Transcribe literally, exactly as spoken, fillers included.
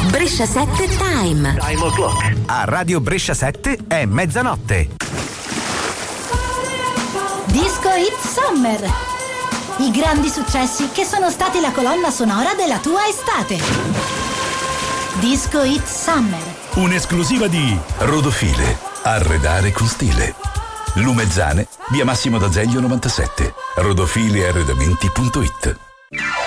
Brescia sette Time. Time o'clock. A Radio Brescia sette è mezzanotte. Disco Hit Summer. I grandi successi che sono stati la colonna sonora della tua estate. Disco Hit Summer. Un'esclusiva di Rodofile. Arredare con stile. Lumezzane, via Massimo d'Azeglio novantasette. rodofile arredamenti punto it.